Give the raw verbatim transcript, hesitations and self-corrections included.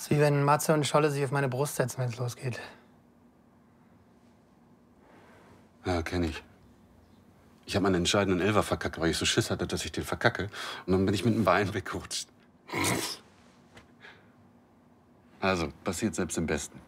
ist wie wenn Matze und Scholle sich auf meine Brust setzen, wenn es losgeht. Ja, kenne ich. Ich habe meinen entscheidenden Elfer verkackt, weil ich so Schiss hatte, dass ich den verkacke. Und dann bin ich mit dem Bein weggerutscht. Also, passiert selbst im Besten.